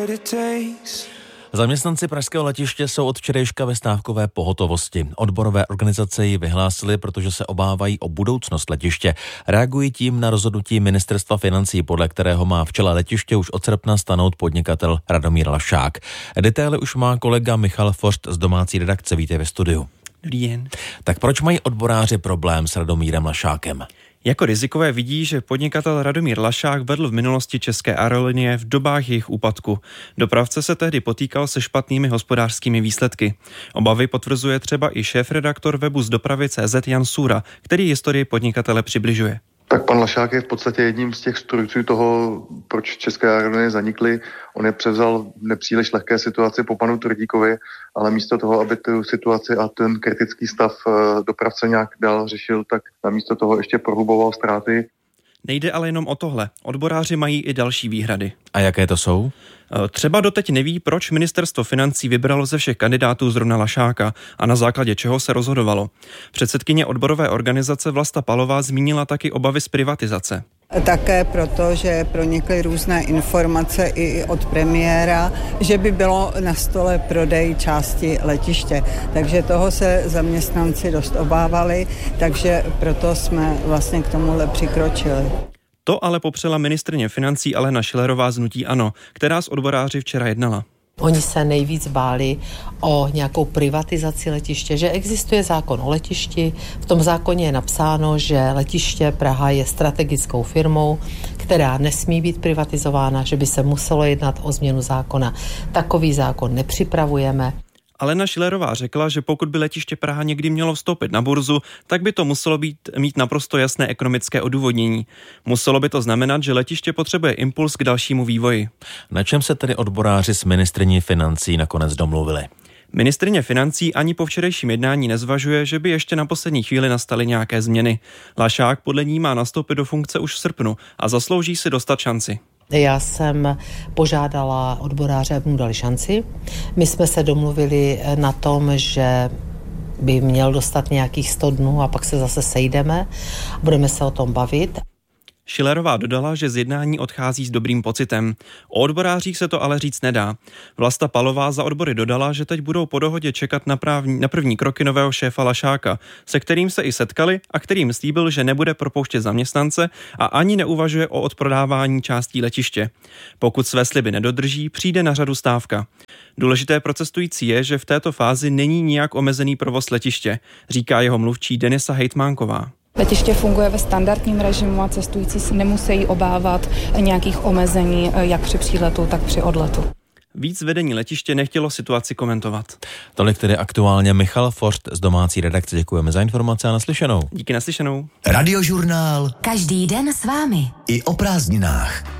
Zaměstnanci pražského letiště jsou od včerejška ve stávkové pohotovosti. Odborové organizace ji vyhlásily, protože se obávají o budoucnost letiště. Reagují tím na rozhodnutí ministerstva financí, podle kterého má v čele letiště už od srpna stanout podnikatel Radomír Lašák. Detaily už má kolega Michal Forst z domácí redakce. Vítej ve studiu. Dobrý den. Tak proč mají odboráři problém s Radomírem Lašákem? Jako rizikové vidí, že podnikatel Radomír Lašák vedl v minulosti České aerolinie v dobách jejich úpadku. Dopravce se tehdy potýkal se špatnými hospodářskými výsledky. Obavy potvrzuje třeba i šéfredaktor webu z dopravy.cz Jan Sůra, který historii podnikatele přibližuje. Tak pan Lašák je v podstatě jedním z těch strůjců toho, proč České aerolinie zanikly. On je převzal v nepříliš lehké situaci po panu Tvrdíkovi, ale místo toho, aby tu situaci a ten kritický stav dopravce nějak dál řešil, tak namísto toho ještě prohluboval ztráty. Nejde ale jenom o tohle. Odboráři mají i další výhrady. A jaké to jsou? Třeba doteď neví, proč ministerstvo financí vybralo ze všech kandidátů zrovna Lašáka a na základě čeho se rozhodovalo. Předsedkyně odborové organizace Vlasta Palová zmínila taky obavy z privatizace. Také proto, že pronikly různé informace i od premiéra, že by bylo na stole prodej části letiště. Takže toho se zaměstnanci dost obávali, takže proto jsme vlastně k tomuhle přikročili. To ale popřela ministryně financí Alena Schillerová z hnutí ANO, která s odboráři včera jednala. Oni se nejvíc báli o nějakou privatizaci letiště, že existuje zákon o letišti. V tom zákoně je napsáno, že letiště Praha je strategickou firmou, která nesmí být privatizována, že by se muselo jednat o změnu zákona. Takový zákon nepřipravujeme. Alena Schillerová řekla, že pokud by letiště Praha někdy mělo vstoupit na burzu, tak by to muselo mít naprosto jasné ekonomické odůvodnění. Muselo by to znamenat, že letiště potřebuje impuls k dalšímu vývoji. Na čem se tedy odboráři s ministryní financí nakonec domluvili? Ministryně financí ani po včerejším jednání nezvažuje, že by ještě na poslední chvíli nastaly nějaké změny. Lašák podle ní má nastoupit do funkce už v srpnu a zaslouží si dostat šanci. Já jsem požádala odboráře, aby mu dali šanci. My jsme se domluvili na tom, že by měl dostat nějakých 100 dnů a pak se zase sejdeme. Budeme se o tom bavit. Schillerová dodala, že z jednání odchází s dobrým pocitem. O odborářích se to ale říct nedá. Vlasta Palová za odbory dodala, že teď budou po dohodě čekat na první kroky nového šéfa Lašáka, se kterým se i setkali a kterým slíbil, že nebude propouštět zaměstnance a ani neuvažuje o odprodávání částí letiště. Pokud své sliby nedodrží, přijde na řadu stávka. Důležité pro cestující je, že v této fázi není nijak omezený provoz letiště, říká jeho mluvčí Denisa Hejtmánková. Letiště funguje ve standardním režimu a cestující si nemusí obávat nějakých omezení jak při příletu, tak při odletu. Víc vedení letiště nechtělo situaci komentovat. Tolik tedy aktuálně Michal Forst z domácí redakce. Děkujeme za informace a naslyšenou. Díky, naslyšenou. Radiožurnál. Každý den s vámi. I o prázdninách.